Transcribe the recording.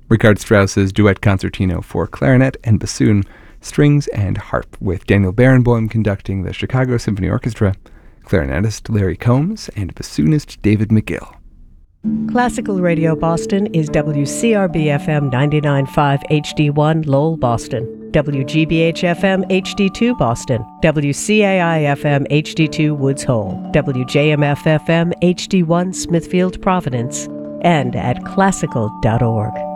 Richard Strauss's Duet Concertino for clarinet and bassoon, strings and harp, with Daniel Barenboim conducting the Chicago Symphony Orchestra, clarinetist Larry Combs, and bassoonist David McGill. Classical Radio Boston is WCRB-FM 99.5 HD1 Lowell, Boston, WGBH-FM HD2 Boston, WCAI-FM HD2 Woods Hole, WJMF-FM HD1 Smithfield, Providence, and at classical.org.